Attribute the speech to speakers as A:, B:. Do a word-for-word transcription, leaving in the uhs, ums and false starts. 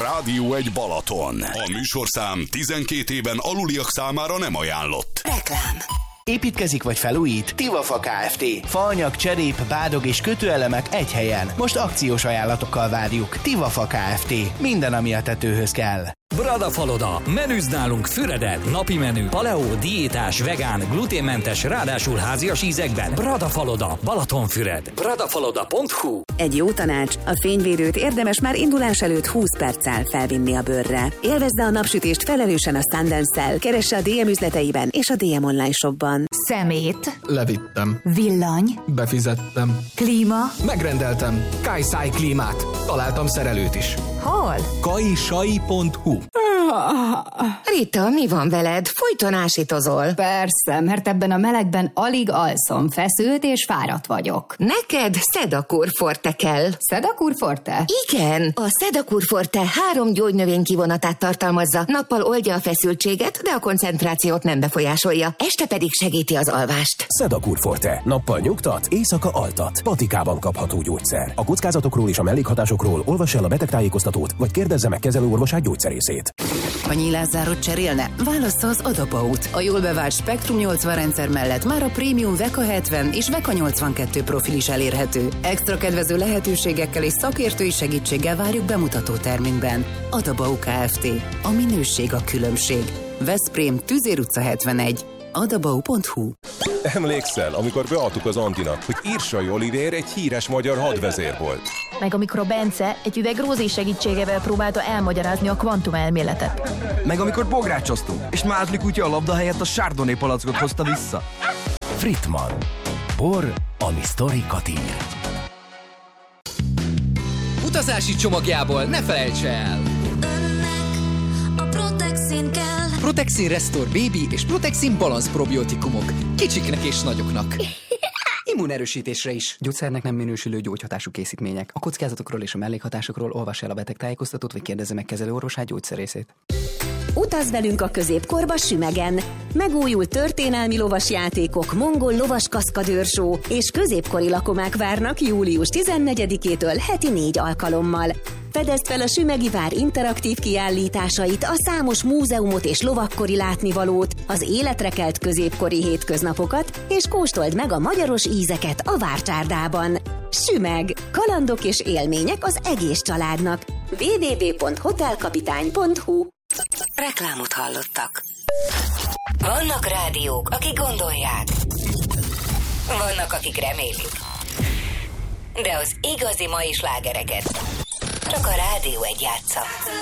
A: Rádió egy Balaton. A műsorszám tizenkét éven aluliak számára nem ajánlott.
B: Reklám.
C: Építkezik vagy felújít? Tivafa Kft. Faanyag, cserép, bádog és kötőelemek egy helyen. Most akciós ajánlatokkal várjuk. Tivafa Kft. Minden, ami a tetőhöz kell.
D: Bradafaloda. Menüzd nálunk Füreden. Napi menü. Paleo, diétás, vegán, gluténmentes, ráadásul házias ízekben. Bradafaloda. Balatonfüred. bradafaloda pont hu.
B: Egy jó tanács, a fényvédőt érdemes már indulás előtt húsz perccel felvinni a bőrre. Élvezze a napsütést felelősen a Sundance-szel. Keresse a dé em üzleteiben és a dé em online shopban.
E: Szemét.
F: Levittem.
E: Villany.
F: Befizettem.
E: Klíma.
F: Megrendeltem. Kajszáj klímát. Találtam szerelőt is.
E: Hol?
F: kajsai pont hu.
G: Rita, mi van veled? Folyton ásítozol.
E: Persze, mert ebben a melegben alig alszom, feszült és fáradt vagyok.
G: Neked Sedakur Forte kell.
E: Sedakur Forte?
G: Igen, a Sedakur Forte három gyógynövény kivonatát tartalmazza. Nappal oldja a feszültséget, de a koncentrációt nem befolyásolja. Este pedig segíti az alvást.
H: Sedakur Forte. Nappal nyugtat, éjszaka altat. Patikában kapható gyógyszer. A kockázatokról és a mellékhatásokról olvass el a betegtájékoztatót, vagy kérdezze meg kezelőorvosát gyógyszerészét.
I: A nyílászárót cserélne? Válassza az Adapaut. A jól bevált Spektrum nyolcvan rendszer mellett már a prémium Veka hetven és Veka nyolcvankettő profil is elérhető. Extra kedvező lehetőségekkel és szakértői segítséggel várjuk bemutató termünkben. Adapau Kft. A minőség a különbség. Veszprém, Tüzér utca hetvenegy. adabau pont hu.
J: Emlékszel, amikor beadtuk az Antinak, hogy Irsai Olivér egy híres magyar hadvezér volt?
K: Meg amikor a Bence egy üveg rózé segítségével próbálta elmagyarázni a kvantumelméletet.
L: Meg amikor bográcsoztunk, és Mázli kutya a labda helyett a Chardonnay palackot hozta vissza.
H: Fritman. Bor, ami sztorikat ír.
M: Utazási csomagjából ne felejts el!
N: Önnek a Protexin kell.
M: Protexin Restore Baby és Protexin Balance probiotikumok. Kicsiknek és nagyoknak. Immunerősítésre is.
O: Gyógyszernek nem minősülő gyógyhatású készítmények. A kockázatokról és a mellékhatásokról olvass el a betegtájékoztatót, vagy kérdezze meg kezelőorvosát gyógyszerészét.
B: Utazz velünk a középkorba Sümegen. Megújult történelmi lovasjátékok, mongol lovaskaszkadőrshow és középkori lakomák várnak július tizennegyedikétől heti négy alkalommal. Fedezd fel a Sümegi Vár interaktív kiállításait, a számos múzeumot és lovakkori látnivalót, az életre kelt középkori hétköznapokat, és kóstold meg a magyaros ízeket a Várcsárdában. Sümeg. Kalandok és élmények az egész családnak. double-u double-u double-u pont hotelkapitány pont hu. Reklámot hallottak. Vannak rádiók, akik gondolják. Vannak, akik remélik. De az igazi mai slágereket csak a Rádió egy játsza.